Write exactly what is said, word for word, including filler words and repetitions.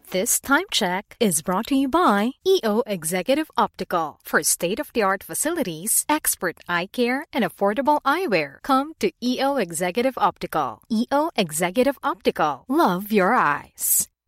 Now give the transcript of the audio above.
This time check is brought to you by E O Executive Optical. For state-of-the-art facilities, expert eye care, and affordable eyewear, come to E O Executive Optical. E O Executive Optical. Love your eyes.